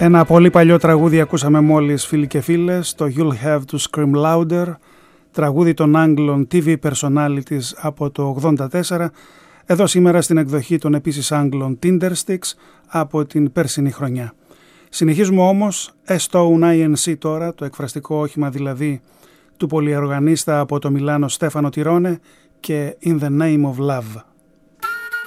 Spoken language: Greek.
Ένα πολύ παλιό τραγούδι ακούσαμε μόλις, φίλοι και φίλες, το You'll Have to Scream Louder, τραγούδι των Άγγλων TV Personalities από το 84, εδώ σήμερα στην εκδοχή των επίσης Άγγλων Tindersticks από την περσινή χρονιά. Συνεχίζουμε όμως Stone INC τώρα, το εκφραστικό όχημα δηλαδή του πολυοργανίστα από το Μιλάνο Στέφανο Τιρόνε, και In the Name of Love.